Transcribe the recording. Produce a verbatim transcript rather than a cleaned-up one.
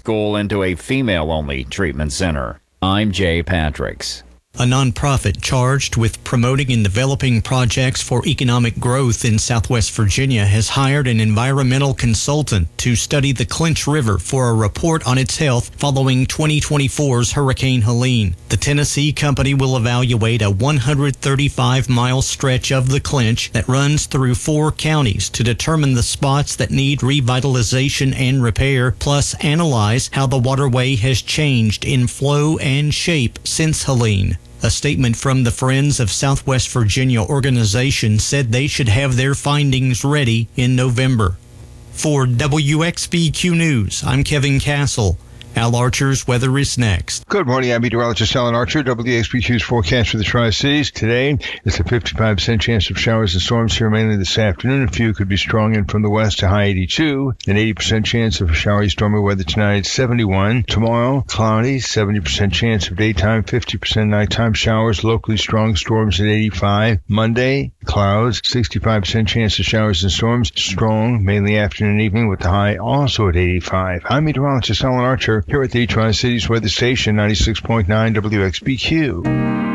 school into a female-only treatment center. I'm Jay Patricks. A nonprofit charged with promoting and developing projects for economic growth in Southwest Virginia has hired an environmental consultant to study the Clinch River for a report on its health following twenty twenty-four's Hurricane Helene. The Tennessee company will evaluate a one hundred thirty-five mile stretch of the Clinch that runs through four counties to determine the spots that need revitalization and repair, plus analyze how the waterway has changed in flow and shape since Helene. A statement from the Friends of Southwest Virginia organization said they should have their findings ready in November. For W X B Q News, I'm Kevin Castle. Al Archer's weather is next. Good morning. I'm meteorologist Alan Archer. W X B Q's forecast for the Tri-Cities. Today, it's a fifty-five percent chance of showers and storms here mainly this afternoon. A few could be strong in from the west to high eighty-two. An eighty percent chance of showery, stormy weather tonight, seventy-one. Tomorrow, cloudy, seventy percent chance of daytime, fifty percent nighttime showers, locally strong storms at eighty-five. Monday, clouds, sixty-five percent chance of showers and storms, strong, mainly afternoon and evening with the high also at eighty-five. I'm meteorologist Alan Archer here at the Tri-Cities Weather Station, ninety-six point nine W X B Q.